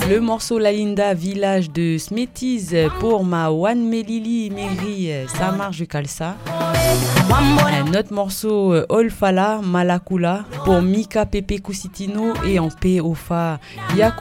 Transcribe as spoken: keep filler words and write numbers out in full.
Le morceau La Linda, village de Smétis pour ma Wan Melili Meri, ça marche du Kalsa. Notre morceau Olfala Malakula pour Mika Pepe Kusitino et en P Ofa Yako.